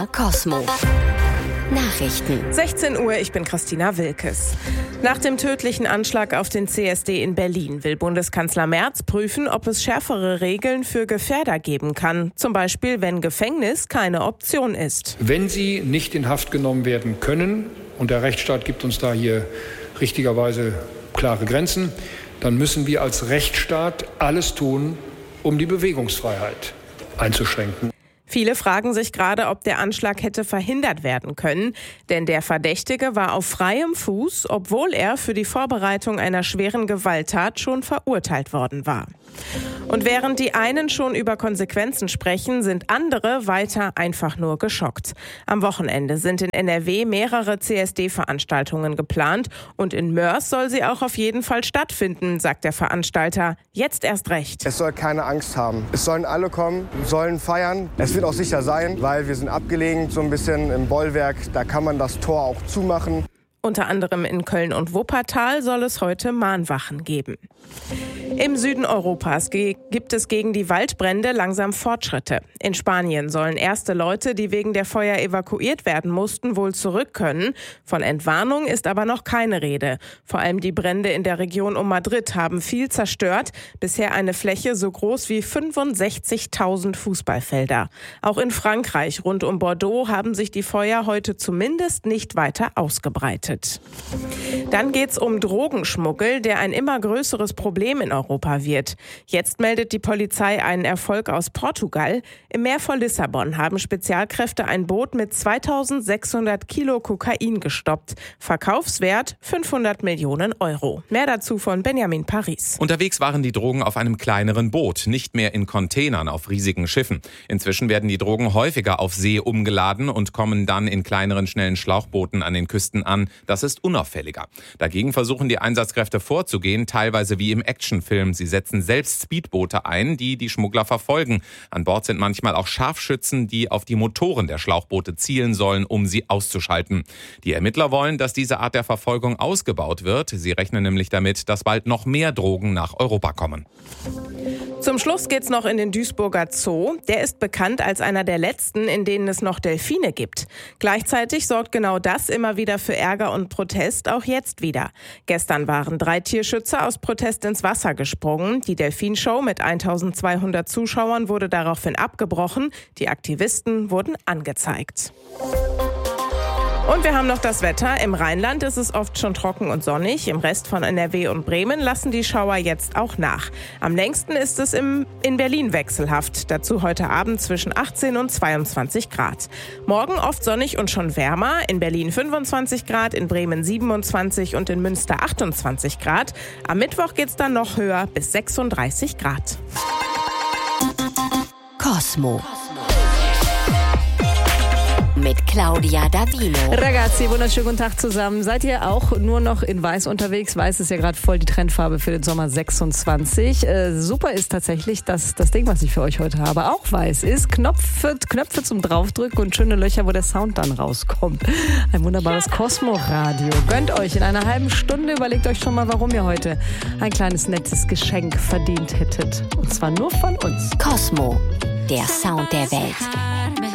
Cosmo. Nachrichten. 16 Uhr, ich bin Christina Wilkes. Nach dem tödlichen Anschlag auf den CSD in Berlin will Bundeskanzler Merz prüfen, ob es schärfere Regeln für Gefährder geben kann. Zum Beispiel, wenn Gefängnis keine Option ist. Wenn sie nicht in Haft genommen werden können, und der Rechtsstaat gibt uns da hier richtigerweise klare Grenzen, dann müssen wir als Rechtsstaat alles tun, um die Bewegungsfreiheit einzuschränken. Viele fragen sich gerade, ob der Anschlag hätte verhindert werden können, denn der Verdächtige war auf freiem Fuß, obwohl er für die Vorbereitung einer schweren Gewalttat schon verurteilt worden war. Und während die einen schon über Konsequenzen sprechen, sind andere weiter einfach nur geschockt. Am Wochenende sind in NRW mehrere CSD-Veranstaltungen geplant und in Moers soll sie auch auf jeden Fall stattfinden, sagt der Veranstalter. Jetzt erst recht. Es soll keine Angst haben. Es sollen alle kommen, sollen feiern. Es wird auch sicher sein, weil wir sind abgelegen, so ein bisschen im Bollwerk. Da kann man das Tor auch zumachen. Unter anderem in Köln und Wuppertal soll es heute Mahnwachen geben. Im Süden Europas gibt es gegen die Waldbrände langsam Fortschritte. In Spanien sollen erste Leute, die wegen der Feuer evakuiert werden mussten, wohl zurück können. Von Entwarnung ist aber noch keine Rede. Vor allem die Brände in der Region um Madrid haben viel zerstört. Bisher eine Fläche so groß wie 65.000 Fußballfelder. Auch in Frankreich rund um Bordeaux haben sich die Feuer heute zumindest nicht weiter ausgebreitet. Dann geht's um Drogenschmuggel, der ein immer größeres Problem in Europa wird. Jetzt meldet die Polizei einen Erfolg aus Portugal. Im Meer vor Lissabon haben Spezialkräfte ein Boot mit 2600 Kilo Kokain gestoppt. Verkaufswert 500 Millionen Euro. Mehr dazu von Benjamin Paris. Unterwegs waren die Drogen auf einem kleineren Boot, nicht mehr in Containern auf riesigen Schiffen. Inzwischen werden die Drogen häufiger auf See umgeladen und kommen dann in kleineren, schnellen Schlauchbooten an den Küsten an. Das ist unauffälliger. Dagegen versuchen die Einsatzkräfte vorzugehen, teilweise wie im Actionfilm. Sie setzen selbst Speedboote ein, die die Schmuggler verfolgen. An Bord sind manchmal auch Scharfschützen, die auf die Motoren der Schlauchboote zielen sollen, um sie auszuschalten. Die Ermittler wollen, dass diese Art der Verfolgung ausgebaut wird. Sie rechnen nämlich damit, dass bald noch mehr Drogen nach Europa kommen. Zum Schluss geht's noch in den Duisburger Zoo. Der ist bekannt als einer der letzten, in denen es noch Delfine gibt. Gleichzeitig sorgt genau das immer wieder für Ärger und Protest, auch jetzt wieder. Gestern waren 3 Tierschützer aus Protest ins Wasser gesprungen. Die Delfinshow mit 1200 Zuschauern wurde daraufhin abgebrochen. Die Aktivisten wurden angezeigt. Und wir haben noch das Wetter. Im Rheinland ist es oft schon trocken und sonnig. Im Rest von NRW und Bremen lassen die Schauer jetzt auch nach. Am längsten ist es in Berlin wechselhaft. Dazu heute Abend zwischen 18 und 22 Grad. Morgen oft sonnig und schon wärmer. In Berlin 25 Grad, in Bremen 27 und in Münster 28 Grad. Am Mittwoch geht's dann noch höher bis 36 Grad. Cosmo. Mit Claudia Davino. Ragazzi, wunderschönen guten Tag zusammen. Seid ihr auch nur noch in Weiß unterwegs? Weiß ist ja gerade voll die Trendfarbe für den Sommer 26. Super ist tatsächlich, dass das Ding, was ich für euch heute habe, auch weiß ist. Knöpfe zum Draufdrücken und schöne Löcher, wo der Sound dann rauskommt. Ein wunderbares Cosmo-Radio. Gönnt euch in einer halben Stunde. Überlegt euch schon mal, warum ihr heute ein kleines nettes Geschenk verdient hättet. Und zwar nur von uns. Cosmo, der Sound der Welt.